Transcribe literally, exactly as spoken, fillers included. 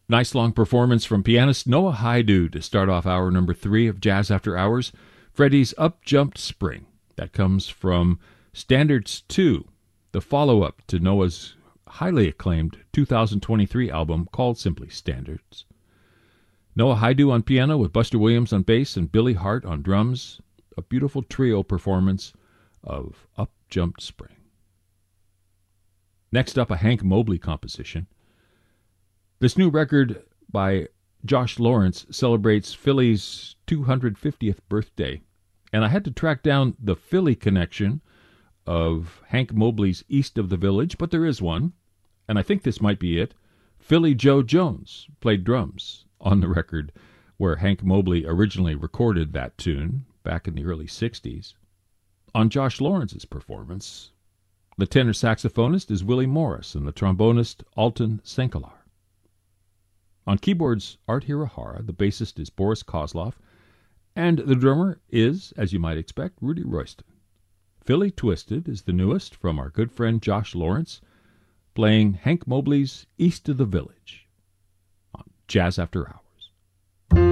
Nice long performance from pianist Noah Haidu to start off hour number three of Jazz After Hours. Freddie's Up Jumped Spring. That comes from Standards two, the follow-up to Noah's highly acclaimed two thousand twenty-three album called simply Standards. Noah Haidu on piano with Buster Williams on bass and Billy Hart on drums. A beautiful trio performance of Up Jumped Spring. Next up, a Hank Mobley composition. This new record by Josh Lawrence celebrates Philly's two hundred fiftieth birthday, and I had to track down the Philly connection of Hank Mobley's East of the Village, but there is one, and I think this might be it. Philly Joe Jones played drums on the record where Hank Mobley originally recorded that tune back in the early sixties. On Josh Lawrence's performance, the tenor saxophonist is Willie Morris and the trombonist Alton Senkelar. On keyboards, Art Hirahara, the bassist is Boris Kozlov, and the drummer is, as you might expect, Rudy Royston. Philly Twisted is the newest from our good friend Josh Lawrence, playing Hank Mobley's East of the Village on Jazz After Hours.